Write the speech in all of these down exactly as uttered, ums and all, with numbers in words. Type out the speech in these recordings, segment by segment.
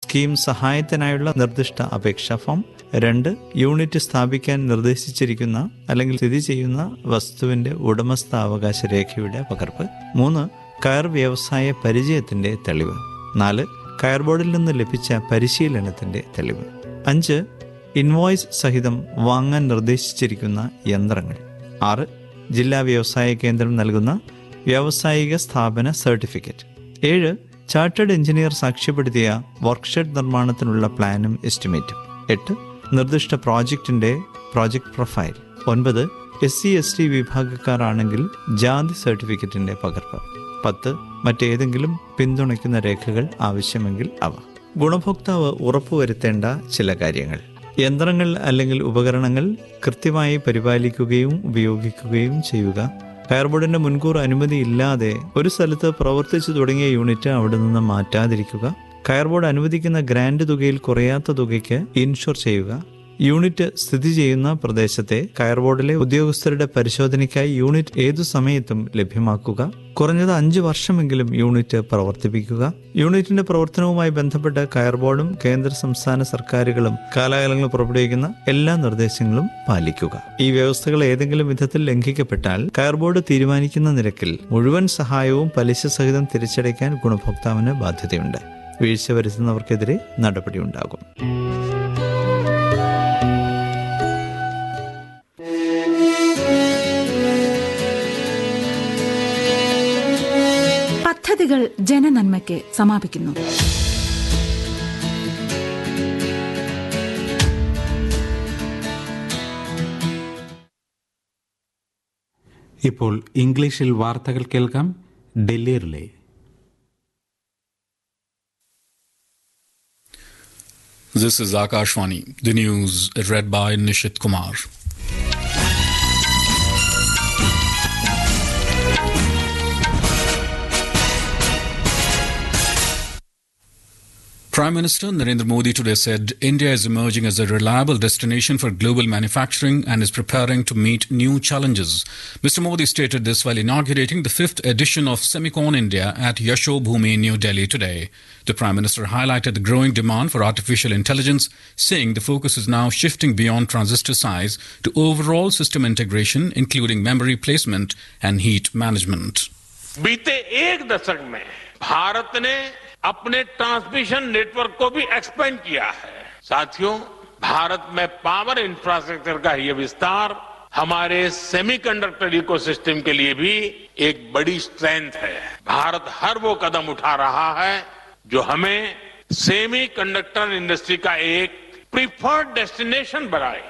Scheme സഹായത്തിനായുള്ള നിർദ്ദിഷ്ട അപേക്ഷാ form. രണ്ട്, യൂണിറ്റ് സ്ഥാപിക്കാൻ നിർദ്ദേശിച്ചിരിക്കുന്ന അല്ലെങ്കിൽ സ്ഥിതി ചെയ്യുന്ന വസ്തുവിന്റെ ഉടമസ്ഥാവകാശ രേഖയുടെ പകർപ്പ്. മൂന്ന്, കയർ വ്യവസായ പരിചയത്തിന്റെ തെളിവ്. നാല്, കയർ ബോർഡിൽ നിന്ന് ലഭിച്ച പരിശീലനത്തിന്റെ തെളിവ്. അഞ്ച്, ഇൻവോയ്സ് സഹിതം വാങ്ങാൻ നിർദ്ദേശിച്ചിരിക്കുന്ന യന്ത്രങ്ങൾ. ആറ്, ജില്ലാ വ്യവസായ കേന്ദ്രം നൽകുന്ന വ്യാവസായിക സ്ഥാപന സർട്ടിഫിക്കറ്റ്. ഏഴ്, ചാർട്ടേഡ് എഞ്ചിനീയർ സാക്ഷ്യപ്പെടുത്തിയ വർക്ക്ഷെഡ് നിർമ്മാണത്തിനുള്ള പ്ലാനും എസ്റ്റിമേറ്റും. എട്ട്, നിർദ്ദിഷ്ട പ്രോജക്റ്റിന്റെ പ്രോജക്ട് പ്രൊഫൈൽ. ഒൻപത്, എസ് സി എസ് ടി വിഭാഗക്കാർ ആണെങ്കിൽ ജാതി സർട്ടിഫിക്കറ്റിന്റെ പകർപ്പ്. പത്ത്, മറ്റേതെങ്കിലും പിന്തുണയ്ക്കുന്ന രേഖകൾ ആവശ്യമെങ്കിൽ അവ. ഗുണഭോക്താവ് ഉറപ്പുവരുത്തേണ്ട ചില കാര്യങ്ങൾ. യന്ത്രങ്ങൾ അല്ലെങ്കിൽ ഉപകരണങ്ങൾ കൃത്യമായി പരിപാലിക്കുകയും ഉപയോഗിക്കുകയും ചെയ്യുക. കയർ ബോർഡിന്റെ മുൻകൂർ അനുമതി ഇല്ലാതെ ഒരു സ്ഥലത്ത് പ്രവർത്തിച്ചു തുടങ്ങിയ യൂണിറ്റ് അവിടെ നിന്ന് മാറ്റാതിരിക്കുക. കയർ ബോർഡ് അനുവദിക്കുന്ന ഗ്രാന്റ് തുകയിൽ കുറയാത്ത തുകയ്ക്ക് ഇൻഷുർ ചെയ്യുക. യൂണിറ്റ് സ്ഥിതി ചെയ്യുന്ന പ്രദേശത്തെ കയർ ബോർഡിലെ ഉദ്യോഗസ്ഥരുടെ പരിശോധനയ്ക്കായി യൂണിറ്റ് ഏതു സമയത്തും ലഭ്യമാക്കുക. കുറഞ്ഞത് അഞ്ച് വർഷമെങ്കിലും യൂണിറ്റ് പ്രവർത്തിപ്പിക്കുക. യൂണിറ്റിന്റെ പ്രവർത്തനവുമായി ബന്ധപ്പെട്ട കയർ ബോർഡും കേന്ദ്ര സംസ്ഥാന സർക്കാരുകളും കാലാകാലങ്ങളിൽ പുറപ്പെടുവിക്കുന്ന എല്ലാ നിർദ്ദേശങ്ങളും പാലിക്കുക. ഈ വ്യവസ്ഥകൾ ഏതെങ്കിലും വിധത്തിൽ ലംഘിക്കപ്പെട്ടാൽ കയർ ബോർഡ് തീരുമാനിക്കുന്ന നിരക്കിൽ മുഴുവൻ സഹായവും പലിശ സഹിതം തിരിച്ചടയ്ക്കാൻ ഗുണഭോക്താവിന് ബാധ്യതയുണ്ട്. വീഴ്ച വരുത്തുന്നവർക്കെതിരെ നടപടിയുണ്ടാകും. പദ്ധതികൾ ജനനന്മയ്ക്ക് സമാപിക്കുന്നു. ഇപ്പോൾ ഇംഗ്ലീഷിൽ വാർത്തകൾ കേൾക്കാം. Delhi relay. This is Akashvani. The news read by Nishit Kumar. Prime Minister Narendra Modi today said India is emerging as a reliable destination for global manufacturing and is preparing to meet new challenges. Mister Modi stated this while inaugurating the fifth edition of Semicon India at Yashobhoomi, New Delhi today. The Prime Minister highlighted the growing demand for artificial intelligence, saying the focus is now shifting beyond transistor size to overall system integration, including memory placement and heat management. बीते एक दशक में भारत ने अपने transmission network को भी expand किया है. साथियों, भारत में पावर इंफ्रास्ट्रक्चर का यह विस्तार हमारे सेमीकंडक्टर इकोसिस्टम के लिए भी एक बड़ी स्ट्रेंथ है. भारत हर वो कदम उठा रहा है जो हमें सेमीकंडक्टर इंडस्ट्री का एक प्रीफर्ड डेस्टिनेशन बनाए.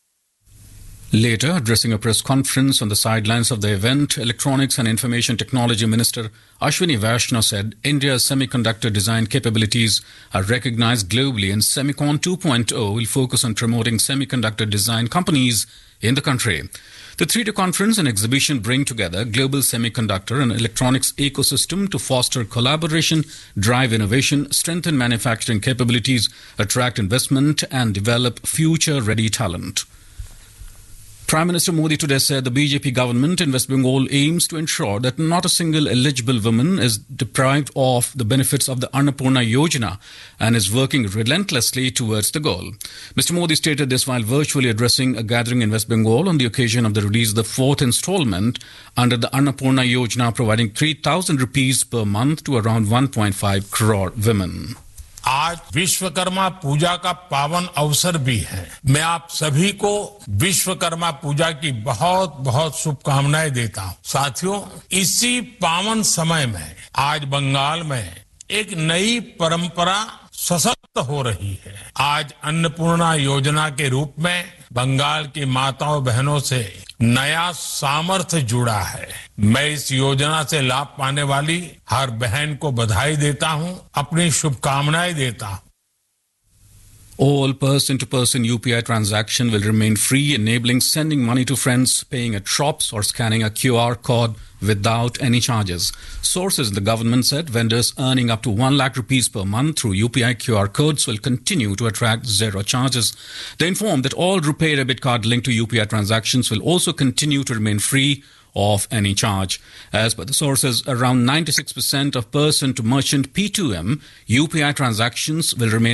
Later, addressing a press conference on the sidelines of the event, Electronics and Information Technology Minister Ashwini Vaishnaw said India's semiconductor design capabilities are recognized globally and Semicon two point oh will focus on promoting semiconductor design companies in the country. The three-day conference and exhibition bring together global semiconductor and electronics ecosystem to foster collaboration, drive innovation, strengthen manufacturing capabilities, attract investment, and develop future-ready talent. Prime Minister Modi today said the B J P government in West Bengal aims to ensure that not a single eligible woman is deprived of the benefits of the Annapurna Yojana and is working relentlessly towards the goal. Mister Modi stated this while virtually addressing a gathering in West Bengal on the occasion of the release of the fourth installment under the Annapurna Yojana, providing three thousand rupees per month to around one point five crore women. आज विश्वकर्मा पूजा का पावन अवसर भी है. मैं आप सभी को विश्वकर्मा पूजा की बहुत बहुत शुभकामनाएं देता हूं. साथियों, इसी पावन समय में आज बंगाल में एक नई परंपरा सशक्त हो रही है. आज अन्नपूर्णा योजना के रूप में बंगाल की माताओं बहनों से नया सामर्थ्य जुड़ा है. मैं इस योजना से लाभ पाने वाली हर बहन को बधाई देता हूं, अपनी शुभकामनाएं देता हूं. All person-to-person U P I transaction will remain free, enabling sending money to friends, paying at shops, or scanning a Q R code without any charges. Sources in the government said vendors earning up to one lakh rupees per month through U P I Q R codes will continue to attract zero charges. They informed that all RuPay debit card linked to U P I transactions will also continue to remain free of any charge. As per the sources, around ninety-six percent of person-to-merchant P two M U P I transactions will remain